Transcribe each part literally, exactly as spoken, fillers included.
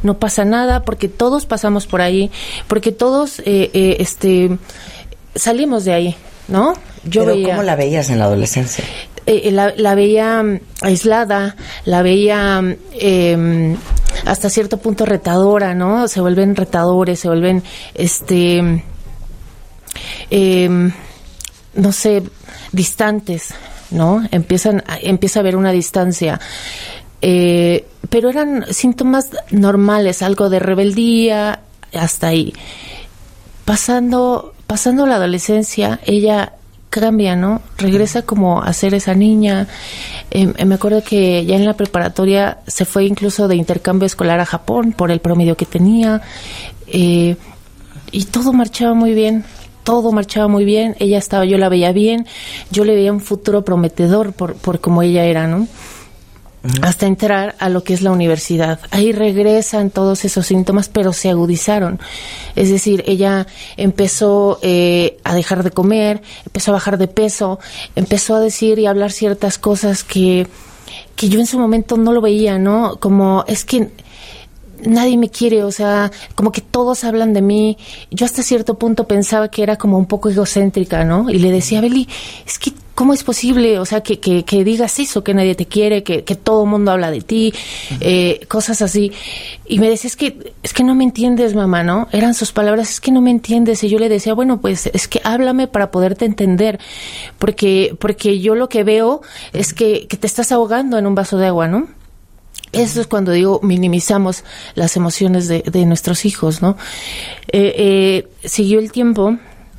no pasa nada, porque todos pasamos por ahí, porque todos eh, eh, este salimos de ahí, ¿no? Yo Pero veía, ¿cómo la veías en la adolescencia? Eh, la, la veía aislada, la veía eh, hasta cierto punto retadora, ¿no? Se vuelven retadores, se vuelven, este, eh, no sé, distantes, ¿no? Empiezan, empieza a haber una distancia. Eh, pero eran síntomas normales, algo de rebeldía, hasta ahí. Pasando, pasando la adolescencia, ella cambia, ¿no? Regresa como a ser esa niña. Eh, me acuerdo que ya en la preparatoria se fue incluso de intercambio escolar a Japón por el promedio que tenía. Eh, y todo marchaba muy bien. Todo marchaba muy bien. Ella estaba, yo la veía bien. Yo le veía un futuro prometedor por, por como ella era, ¿no? Hasta entrar a lo que es la universidad. Ahí regresan todos esos síntomas, pero se agudizaron. Es decir, ella empezó eh, a dejar de comer, empezó a bajar de peso, empezó a decir y hablar ciertas cosas que, que yo en su momento no lo veía, ¿no? Como, es que nadie me quiere, o sea, como que todos hablan de mí. Yo hasta cierto punto pensaba que era como un poco egocéntrica, ¿no? Y le decía, Beli, es que ¿cómo es posible? O sea, que, que, que digas eso, que nadie te quiere, que, que todo el mundo habla de ti, uh-huh. eh, cosas así. Y me decía, es que, es que no me entiendes, mamá, ¿no? Eran sus palabras, es que no me entiendes. Y yo le decía, bueno, pues es que háblame para poderte entender, porque, porque yo lo que veo uh-huh. es que, que te estás ahogando en un vaso de agua, ¿no? Eso es cuando digo minimizamos las emociones de, de nuestros hijos, ¿no? Eh, eh, siguió el tiempo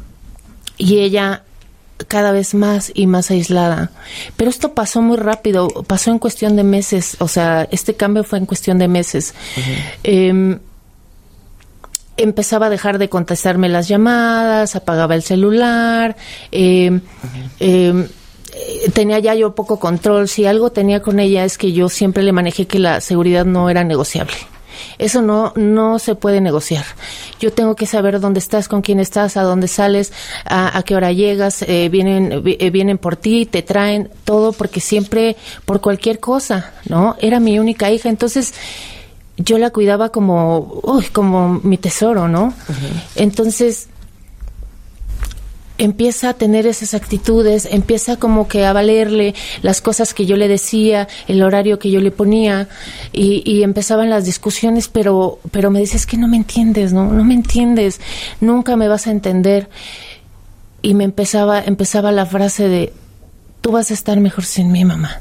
y ella cada vez más y más aislada. Pero esto pasó muy rápido, pasó en cuestión de meses, o sea, este cambio fue en cuestión de meses. Uh-huh. Eh, empezaba a dejar de contestarme las llamadas, apagaba el celular, eh, uh-huh. eh, tenía ya yo poco control. Si algo tenía con ella es que yo siempre le manejé que la seguridad no era negociable. Eso no no se puede negociar. Yo tengo que saber dónde estás, con quién estás, a dónde sales, a, a qué hora llegas, eh, vienen eh, vienen por ti, te traen todo, porque siempre por cualquier cosa, ¿no? Era mi única hija, entonces yo la cuidaba como uy, como mi tesoro, ¿no? Uh-huh. Entonces empieza a tener esas actitudes, empieza como que a valerle las cosas que yo le decía, el horario que yo le ponía, y, y empezaban las discusiones, pero pero me dice, es que no me entiendes, ¿no? No me entiendes, nunca me vas a entender. Y me empezaba, empezaba la frase de, tú vas a estar mejor sin mí, mamá.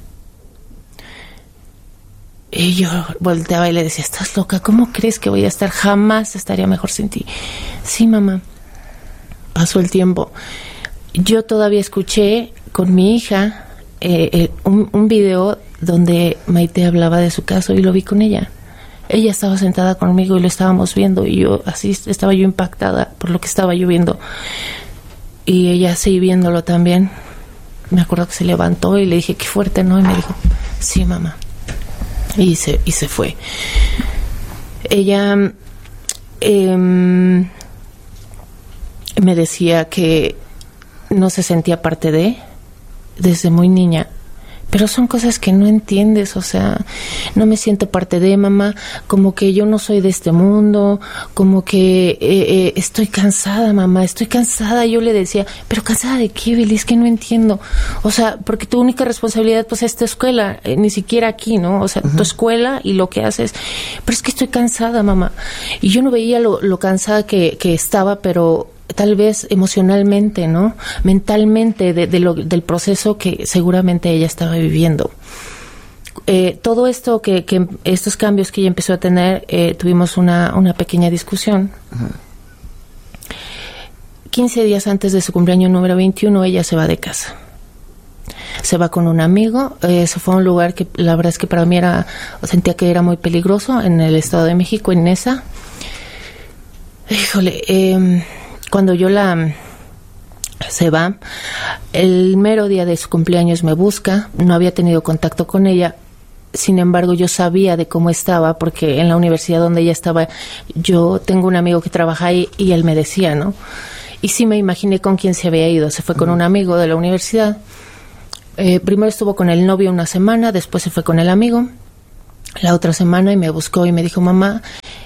Y yo volteaba y le decía, estás loca, ¿cómo crees que voy a estar? Jamás estaría mejor sin ti. Sí, mamá. Pasó el tiempo. Yo todavía escuché con mi hija eh, eh, un, un video donde Maite hablaba de su caso y lo vi con ella. Ella estaba sentada conmigo y lo estábamos viendo y yo así estaba yo impactada por lo que estaba yo viendo. Y ella así viéndolo también. Me acuerdo que se levantó y le dije, qué fuerte, ¿no? Y me dijo, sí, mamá. Y se, y se fue. Ella... Eh, me decía que no se sentía parte de, desde muy niña, pero son cosas que no entiendes, o sea, no me siento parte de, mamá, como que yo no soy de este mundo, como que eh, eh, estoy cansada, mamá, estoy cansada. Yo le decía, pero ¿cansada de qué, Beli? Es que no entiendo, o sea, porque tu única responsabilidad pues es tu escuela, eh, ni siquiera aquí, ¿no? O sea, uh-huh. tu escuela y lo que haces, pero es que estoy cansada, mamá. Y yo no veía lo, lo cansada que, que estaba, pero tal vez emocionalmente, ¿no? Mentalmente de, de lo, del proceso que seguramente ella estaba viviendo. Eh, todo esto, que, que estos cambios que ella empezó a tener, eh, tuvimos una, una pequeña discusión. Uh-huh. quince días antes de su cumpleaños número veintiuno, ella se va de casa. Se va con un amigo. Eh, se fue a un lugar que la verdad es que para mí era, sentía que era muy peligroso, en el Estado de México, en Nesa. Híjole, eh... cuando yo la se va, el mero día de su cumpleaños me busca, no había tenido contacto con ella, sin embargo yo sabía de cómo estaba, porque en la universidad donde ella estaba, yo tengo un amigo que trabaja ahí y él me decía, ¿no? Y sí me imaginé con quién se había ido, se fue con un amigo de la universidad, eh, primero estuvo con el novio una semana, después se fue con el amigo, la otra semana y me buscó y me dijo, mamá,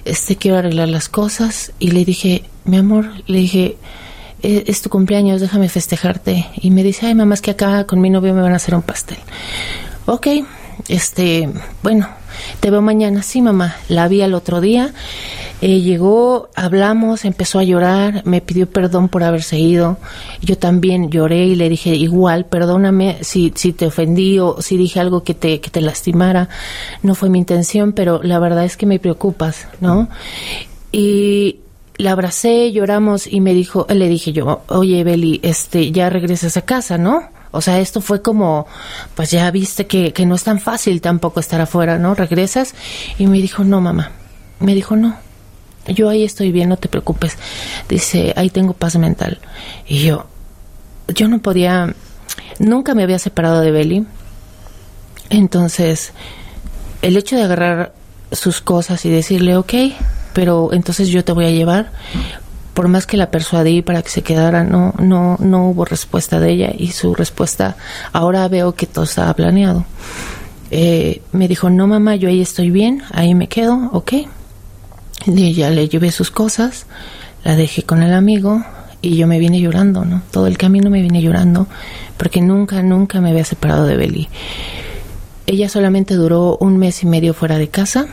este, quiero arreglar las cosas. Y le dije, mi amor, le dije, es, es tu cumpleaños, déjame festejarte. Y me dice, ay, mamá, es que acá con mi novio me van a hacer un pastel. Ok, este, bueno, te veo mañana. Sí, mamá. La vi al otro día, eh, llegó, hablamos, empezó a llorar, me pidió perdón por haberse ido. Yo también lloré y le dije, igual, perdóname si, si te ofendí o si dije algo que te, que te lastimara. No fue mi intención, pero la verdad es que me preocupas, ¿no? Y la abracé, lloramos y me dijo, le dije yo, oye, Beli, este, ya regresas a casa, ¿no? O sea, esto fue como, pues ya viste que, que no es tan fácil tampoco estar afuera, ¿no? Regresas. Y me dijo, no, mamá. Me dijo, no. Yo ahí estoy bien, no te preocupes. Dice, ahí tengo paz mental. Y yo, yo no podía, nunca me había separado de Beli. Entonces, el hecho de agarrar sus cosas y decirle, ok, pero entonces yo te voy a llevar. Por más que la persuadí para que se quedara, no, no, no hubo respuesta de ella, y su respuesta, ahora veo que todo estaba planeado. Eh, me dijo, no, mamá, yo ahí estoy bien, ahí me quedo, ok. Y ya le llevé sus cosas, la dejé con el amigo y yo me vine llorando, ¿no? Todo el camino me vine llorando porque nunca, nunca me había separado de Beli. Ella solamente duró un mes y medio fuera de casa.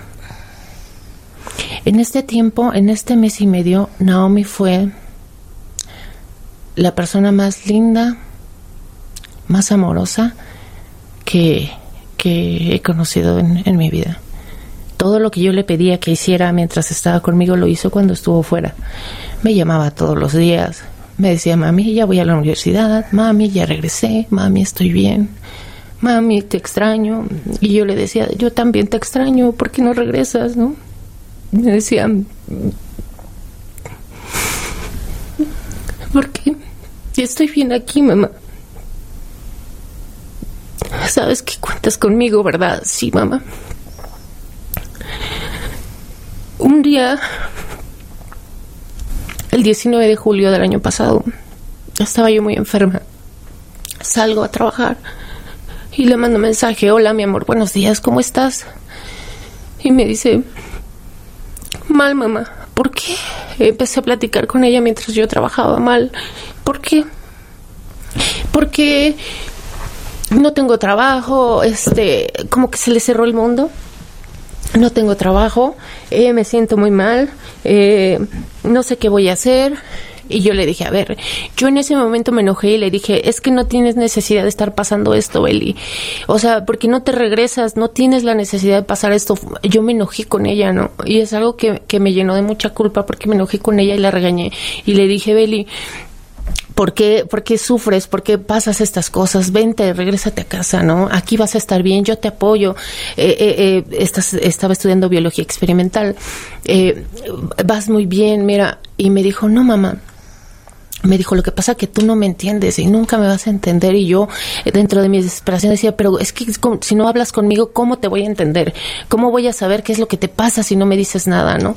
En este tiempo, en este mes y medio, Naomi fue la persona más linda, más amorosa que, que he conocido en, en mi vida. Todo lo que yo le pedía que hiciera mientras estaba conmigo lo hizo cuando estuvo fuera. Me llamaba todos los días, me decía, mami, ya voy a la universidad, mami, ya regresé, mami, estoy bien, mami, te extraño. Y yo le decía, yo también te extraño, ¿por qué no regresas, no? Me decían, ¿por qué? Yo estoy bien aquí, mamá. Sabes que cuentas conmigo, ¿verdad? Sí, mamá. Un día, el diecinueve de julio del año pasado, estaba yo muy enferma. Salgo a trabajar y le mando mensaje, hola, mi amor, buenos días, ¿cómo estás? Y me dice, mal, mamá. ¿Por qué? Empecé a platicar con ella mientras yo trabajaba. Mal. ¿Por qué? Porque no tengo trabajo, este, como que se le cerró el mundo. No tengo trabajo, eh, me siento muy mal, eh, no sé qué voy a hacer. Y yo le dije, a ver, yo en ese momento me enojé y le dije, es que no tienes necesidad de estar pasando esto, Beli. O sea, porque no te regresas, no tienes la necesidad de pasar esto. Yo me enojé con ella, ¿no? Y es algo que, que me llenó de mucha culpa porque me enojé con ella y la regañé. Y le dije, Beli, ¿por qué, por qué sufres? ¿Por qué pasas estas cosas? Vente, regrésate a casa, ¿no? Aquí vas a estar bien, yo te apoyo. Eh, eh, eh, estás, estaba estudiando biología experimental. Eh, vas muy bien, mira. Y me dijo, no, mamá. Me dijo, lo que pasa es que tú no me entiendes y nunca me vas a entender. Y yo, dentro de mi desesperación, decía, pero es que si no hablas conmigo, ¿cómo te voy a entender? ¿Cómo voy a saber qué es lo que te pasa si no me dices nada, no?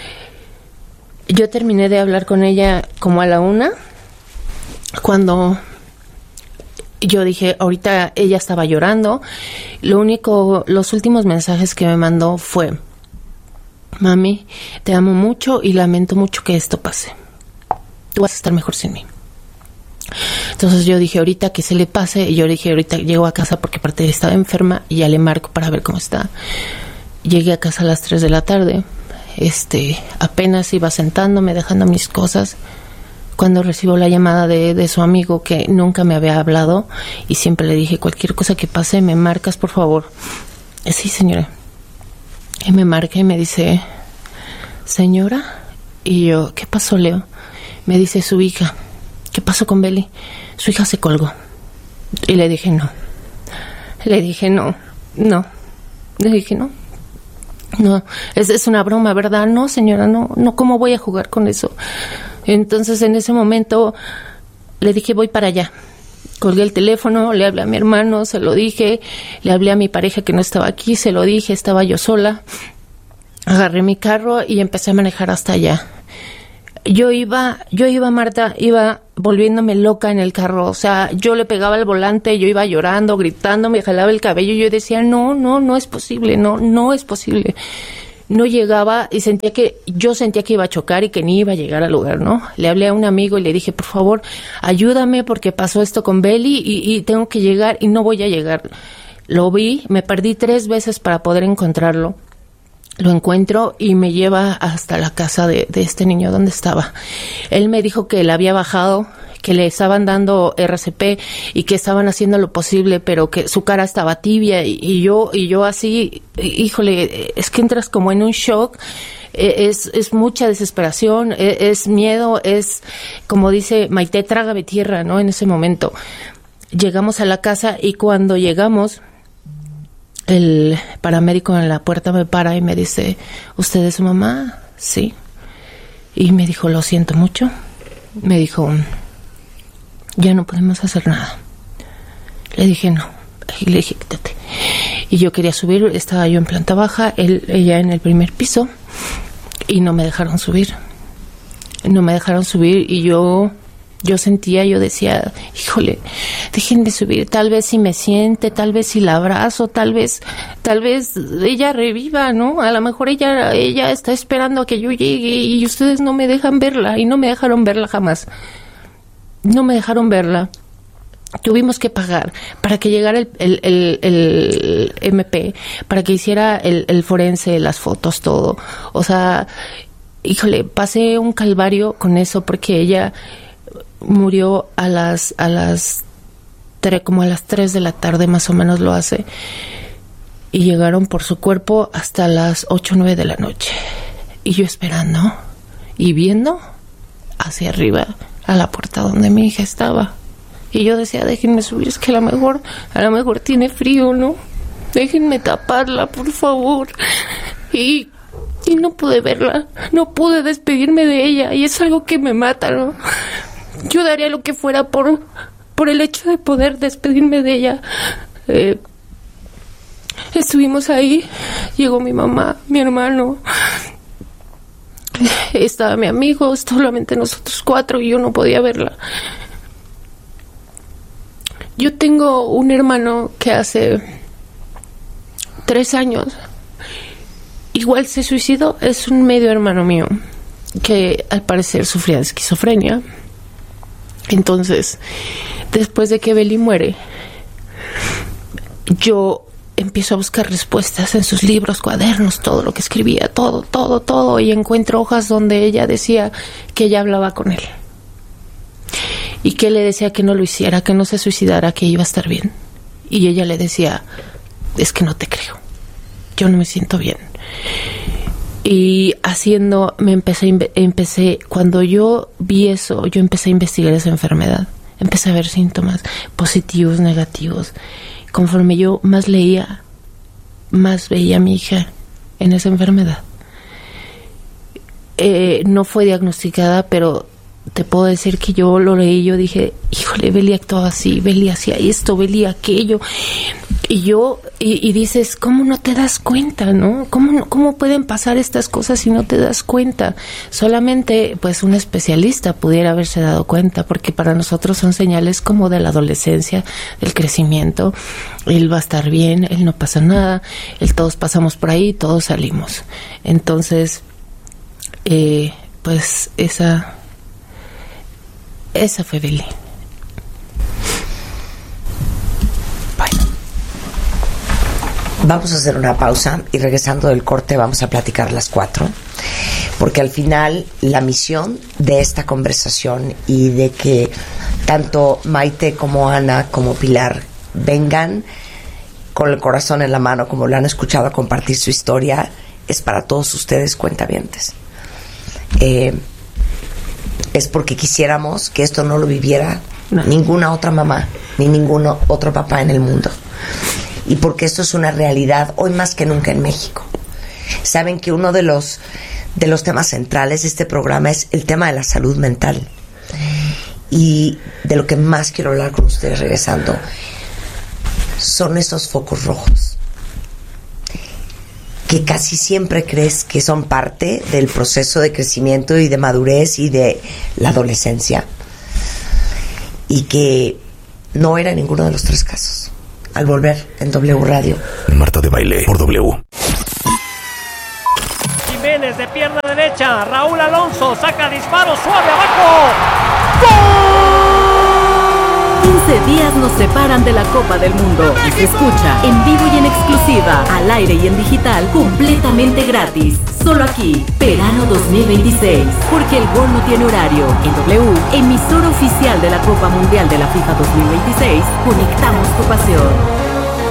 Yo terminé de hablar con ella como a la una, cuando yo dije, ahorita ella estaba llorando. Lo único, los últimos mensajes que me mandó fue, mami, te amo mucho y lamento mucho que esto pase. Tú vas a estar mejor sin mí. Entonces yo dije, ahorita que se le pase, y yo dije, ahorita llego a casa porque aparte estaba enferma y ya le marco para ver cómo está. Llegué a casa a las tres de la tarde, este, apenas iba sentándome, dejando mis cosas, cuando recibo la llamada de, de su amigo que nunca me había hablado y siempre le dije, cualquier cosa que pase, me marcas, por favor. Sí, señora. Y me marca y me dice, señora, y yo, ¿qué pasó, Leo? Me dice su hija, ¿qué pasó con Beli? Su hija se colgó. Y le dije, no. Le dije, no, no. Le dije, no. No, es, es una broma, ¿verdad? No, señora, no, no, ¿cómo voy a jugar con eso? Entonces, en ese momento, le dije, voy para allá. Colgué el teléfono, le hablé a mi hermano, se lo dije. Le hablé a mi pareja que no estaba aquí, se lo dije, estaba yo sola. Agarré mi carro y empecé a manejar hasta allá. Yo iba, yo iba, Marta, iba volviéndome loca en el carro. O sea, yo le pegaba al volante, yo iba llorando, gritando, me jalaba el cabello y yo decía, no, no, no es posible, no, no es posible. no llegaba y sentía que, yo sentía que iba a chocar y que ni iba a llegar al lugar, ¿no? Le hablé a un amigo y le dije, por favor, ayúdame porque pasó esto con Beli y, y tengo que llegar y no voy a llegar. Lo vi, me perdí tres veces para poder encontrarlo. Lo encuentro y me lleva hasta la casa de, de este niño donde estaba. Él me dijo que le había bajado, que le estaban dando R C P y que estaban haciendo lo posible, pero que su cara estaba tibia y, y yo y yo así, híjole, es que entras como en un shock, es, es mucha desesperación, es, es miedo, es como dice Maite, trágame tierra, ¿no? En ese momento llegamos a la casa y cuando llegamos, el paramédico en la puerta me para y me dice, ¿usted es su mamá? Sí. Y me dijo, lo siento mucho. Me dijo, ya no podemos hacer nada. Le dije, no. Y le dije, quítate. Y yo quería subir, estaba yo en planta baja, él, ella en el primer piso, y no me dejaron subir. No me dejaron subir y yo... Yo sentía, yo decía, híjole, déjenme subir, tal vez si me siente, tal vez si la abrazo, tal vez, tal vez ella reviva, ¿no? A lo mejor ella, ella está esperando a que yo llegue y ustedes no me dejan verla, y no me dejaron verla jamás. No me dejaron verla. Tuvimos que pagar para que llegara el, el, el, el M P, para que hiciera el, el forense, las fotos, todo. O sea, híjole, pasé un calvario con eso porque ella... murió a las a las tres, como a las tres de la tarde más o menos lo hace, y llegaron por su cuerpo hasta las ocho o nueve de la noche y yo esperando y viendo hacia arriba a la puerta donde mi hija estaba y yo decía, déjenme subir, es que a lo mejor a lo mejor tiene frío, ¿no? Déjenme taparla, por favor. y y no pude verla, no pude despedirme de ella y es algo que me mata, ¿no? Yo daría lo que fuera por, por el hecho de poder despedirme de ella. Eh, estuvimos ahí, llegó mi mamá, mi hermano, estaba mi amigo, solamente nosotros cuatro y yo no podía verla. Yo tengo un hermano que hace tres años igual se suicidó, es un medio hermano mío que al parecer sufría de esquizofrenia. Entonces, después de que Beli muere, yo empiezo a buscar respuestas en sus libros, cuadernos, todo lo que escribía, todo, todo, todo, y encuentro hojas donde ella decía que ella hablaba con él y que él le decía que no lo hiciera, que no se suicidara, que iba a estar bien. Y ella le decía, es que no te creo, yo no me siento bien. Y haciendo, me empecé, empecé, cuando yo vi eso, yo empecé a investigar esa enfermedad. Empecé a ver síntomas positivos, negativos. Conforme yo más leía, más veía a mi hija en esa enfermedad. Eh, no fue diagnosticada, pero te puedo decir que yo lo leí y yo dije, híjole, Beli actuaba así, Beli hacía esto, Beli aquello. Y yo, y, y dices, ¿cómo no te das cuenta, no? ¿Cómo, ¿Cómo pueden pasar estas cosas si no te das cuenta? Solamente, pues, un especialista pudiera haberse dado cuenta, porque para nosotros son señales como de la adolescencia, del crecimiento. Él va a estar bien, él no pasa nada, él todos pasamos por ahí, todos salimos. Entonces, eh, pues, esa, esa fue Beli. Vamos a hacer una pausa y regresando del corte vamos a platicar las cuatro, porque al final la misión de esta conversación y de que tanto Maite como Ana como Pilar vengan con el corazón en la mano, como lo han escuchado, a compartir su historia, es para todos ustedes, cuentavientes. Eh, es porque quisiéramos que esto no lo viviera no. ninguna otra mamá ni ningún otro papá en el mundo. Y porque esto es una realidad hoy más que nunca en México. Saben que uno de los de los temas centrales de este programa es el tema de la salud mental. Y de lo que más quiero hablar con ustedes regresando son esos focos rojos que casi siempre crees que son parte del proceso de crecimiento y de madurez y de la adolescencia, y que no era ninguno de los tres casos. Al volver en W Radio. Marta de Baile por W. desde pierna derecha. Raúl Alonso saca disparo suave abajo. ¡Gol! quince días nos separan de la Copa del Mundo y se escucha en vivo y en exclusiva, al aire y en digital, completamente gratis. Solo aquí, Verano dos mil veintiséis, porque el gol no tiene horario. En W, emisora oficial de la Copa Mundial de la FIFA dos mil veintiséis, conectamos tu pasión.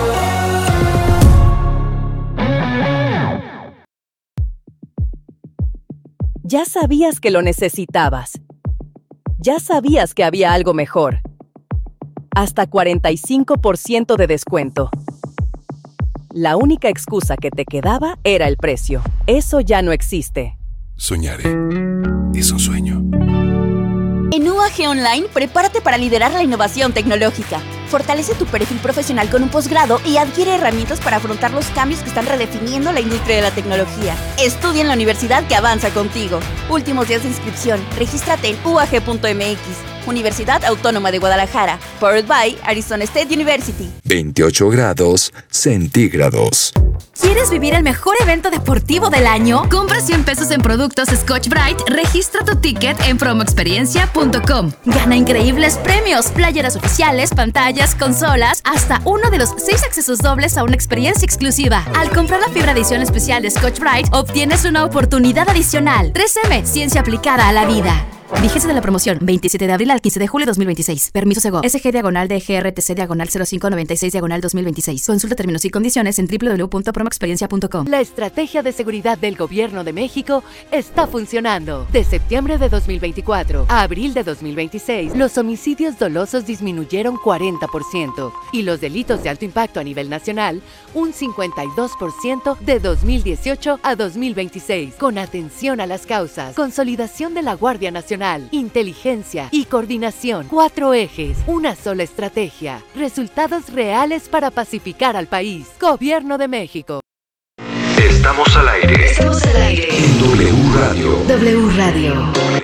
Ya sabías que lo necesitabas. Ya sabías que había algo mejor. Hasta cuarenta y cinco por ciento de descuento. La única excusa que te quedaba era el precio. Eso ya no existe. Soñaré. Es un sueño. En U A G Online, prepárate para liderar la innovación tecnológica. Fortalece tu perfil profesional con un posgrado y adquiere herramientas para afrontar los cambios que están redefiniendo la industria de la tecnología. Estudia en la universidad que avanza contigo. Últimos días de inscripción. Regístrate en u a g punto m x. Universidad Autónoma de Guadalajara. Powered by Arizona State University. veintiocho grados centígrados. ¿Quieres vivir el mejor evento deportivo del año? Compra cien pesos en productos Scotch-Brite, registra tu ticket en promo experiencia punto com. Gana increíbles premios, playeras oficiales, pantallas, consolas, hasta uno de los seis accesos dobles a una experiencia exclusiva. Al comprar la fibra edición especial de Scotch-Brite, obtienes una oportunidad adicional. tres eme, ciencia aplicada a la vida. Vigencia de la promoción, veintisiete de abril al quince de julio de dos mil veintiséis. Permiso Segov. S G diagonal D G R T C diagonal cero cinco noventa y seis diagonal dos mil veintiséis. Consulta términos y condiciones en doble u doble u doble u punto promo experiencia punto com. La estrategia de seguridad del Gobierno de México está funcionando. De septiembre de dos mil veinticuatro a abril de dos mil veintiséis, los homicidios dolosos disminuyeron cuarenta por ciento y los delitos de alto impacto a nivel nacional un cincuenta y dos por ciento de dos mil dieciocho a dos mil veintiséis. Con atención a las causas, consolidación de la Guardia Nacional, inteligencia y coordinación. Cuatro ejes, una sola estrategia. Resultados reales para pacificar al país. Gobierno de México. Estamos al aire. Estamos al aire. En W Radio. W Radio.